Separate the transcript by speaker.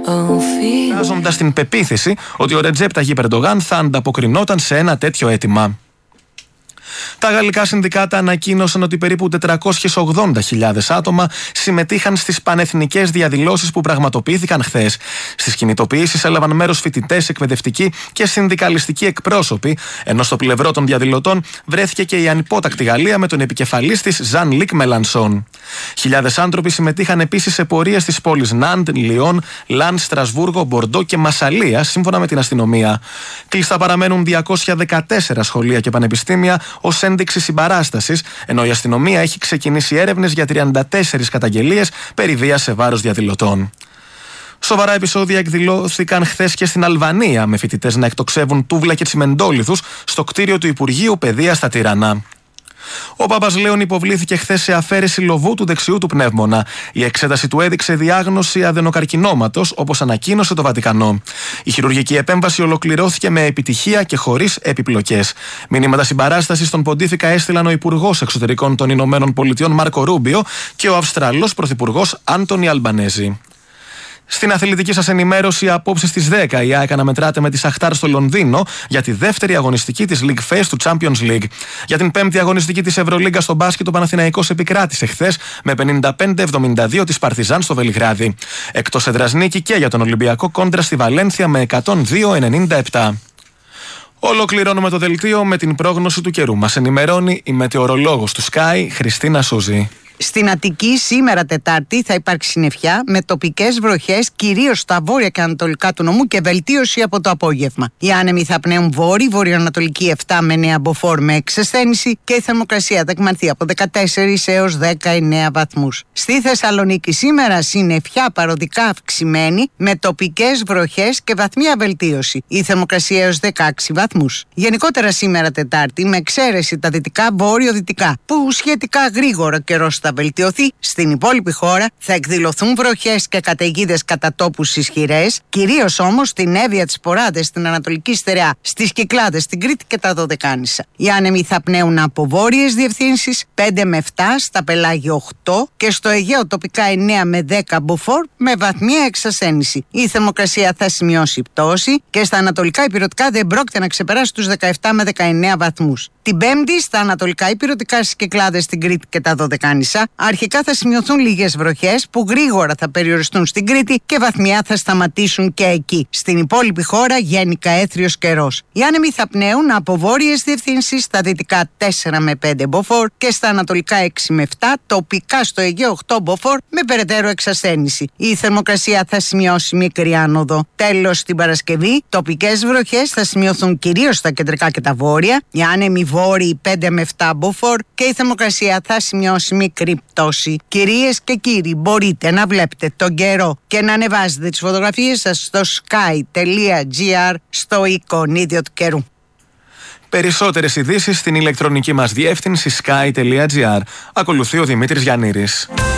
Speaker 1: βάζοντας την πεποίθηση ότι ο Ρετζέπ Ταγίπ Ερντογάν θα ανταποκρινόταν σε ένα τέτοιο αίτημα. Τα γαλλικά συνδικάτα ανακοίνωσαν ότι περίπου 480.000 άτομα συμμετείχαν στις πανεθνικές διαδηλώσεις που πραγματοποιήθηκαν χθες. Στις κινητοποιήσεις έλαβαν μέρος φοιτητές, εκπαιδευτικοί και συνδικαλιστικοί εκπρόσωποι, ενώ στο πλευρό των διαδηλωτών βρέθηκε και η ανυπότακτη Γαλλία με τον επικεφαλής της Ζαν Λικ Μελανσόν. Χιλιάδες άνθρωποι συμμετείχαν επίσης σε πορείες στις πόλεις Ναντ, Λιόν, Λαν, Στρασβούργο, Μπορντό και Μασσαλία, σύμφωνα με την αστυνομία. Κλειστά παραμένουν 214 σχολεία και πανεπιστήμια ως ένδειξη συμπαράστασης, ενώ η αστυνομία έχει ξεκινήσει έρευνες για 34 καταγγελίες περί βίας σε βάρος διαδηλωτών. Σοβαρά επεισόδια εκδηλώθηκαν χθες και στην Αλβανία, με φοιτητές να εκτοξεύουν τούβλα και τσιμεντόλιθους στο κτίριο του Υπουργείου Παιδείας στα Τιρανά. Ο Παπασλέων υποβλήθηκε χθες σε αφαίρεση λοβού του δεξιού του πνεύμονα. Η εξέταση του έδειξε διάγνωση αδενοκαρκινώματος, όπως ανακοίνωσε το Βατικανό. Η χειρουργική επέμβαση ολοκληρώθηκε με επιτυχία και χωρίς επιπλοκές. Μηνύματα συμπαράστασης στον Ποντίφικα έστειλαν ο Υπουργός Εξωτερικών των Ηνωμένων Πολιτειών Μάρκο Ρούμπιο και ο Αυστραλός Πρωθυπουργός Άντονι Αλμπανέζη. Στην αθλητική σας ενημέρωση, απόψε στις 10 η ΑΕΚ αναμετράται με τη Σαχτάρ στο Λονδίνο για τη δεύτερη αγωνιστική της League Phase του Champions League. Για την πέμπτη αγωνιστική της Ευρωλίγκα στο μπάσκετ, ο Παναθηναϊκός επικράτησε χθες με 55-72 της Παρτιζάν στο Βελιγράδι. Εκτός έδρας νίκη και για τον Ολυμπιακό κόντρα στη Βαλένθια με 102-97. Ολοκληρώνουμε το δελτίο με την πρόγνωση του καιρού. Μας ενημερώνει η μετεωρολόγος του Sky, Χριστίνα Σούζη.
Speaker 2: Στην Αττική σήμερα Τετάρτη θα υπάρξει συννεφιά με τοπικές βροχές κυρίως στα βόρεια και ανατολικά του νομού και βελτίωση από το απόγευμα. Οι άνεμοι θα πνέουν βορειοανατολική 7 με 9 μποφόρ με εξασθένηση και η θερμοκρασία θα εκμανθεί από 14 έως 19 βαθμούς. Στη Θεσσαλονίκη σήμερα συννεφιά παροδικά αυξημένη με τοπικές βροχές και βαθμία βελτίωση. Η θερμοκρασία έως 16 βαθμούς. Γενικότερα σήμερα Τετάρτη με εξαίρεση τα δυτικά βόρειο-δυτικά που σχετικά γρήγορα καιρός θα βελτιωθεί, στην υπόλοιπη χώρα θα εκδηλωθούν βροχές και καταιγίδες κατά τόπους ισχυρές, κυρίως όμως στην Εύβοια, τις Ποράδες, στην Ανατολική Στερεά, στις Κυκλάδες, στην Κρήτη και τα Δωδεκάνησα. Οι άνεμοι θα πνέουν από βόρειες διευθύνσεις 5 με 7, στα πελάγια 8 και στο Αιγαίο τοπικά 9 με 10 μποφόρ με βαθμία εξασθένηση. Η θερμοκρασία θα σημειώσει πτώση και στα ανατολικά ηπειρωτικά δεν πρόκειται να ξεπεράσει τους 17 με 19 βαθμούς. Την Πέμπτη στα ανατολικά ηπειρωτικά, στις Κυκλάδες, στην Κρήτη και τα Δωδεκάνησα αρχικά θα σημειωθούν λίγες βροχές που γρήγορα θα περιοριστούν στην Κρήτη και βαθμιά θα σταματήσουν και εκεί. Στην υπόλοιπη χώρα γενικά έθριος καιρός. Οι άνεμοι θα πνέουν από βόρειες διευθύνσεις στα δυτικά 4 με 5 μποφόρ και στα ανατολικά 6 με 7, τοπικά στο Αιγαίο 8 μποφόρ με περαιτέρω εξασθένηση. Η θερμοκρασία θα σημειώσει μικρή άνοδο. Τέλος, την Παρασκευή, τοπικές βροχές θα σημειωθούν κυρίως στα κεντρικά και τα βόρεια. Οι άνεμοι βόρειοι 5 με 7 μποφόρ και η θερμοκρασία θα σημειώσει μικρή πτώση. Κυρίες και κύριοι, μπορείτε να βλέπετε τον καιρό και να ανεβάζετε τις φωτογραφίες σας στο sky.gr στο εικονίδιο του καιρού.
Speaker 1: Περισσότερες ειδήσεις στην ηλεκτρονική μας διεύθυνση sky.gr. Ακολουθεί ο Δημήτρης Γιαννήρης.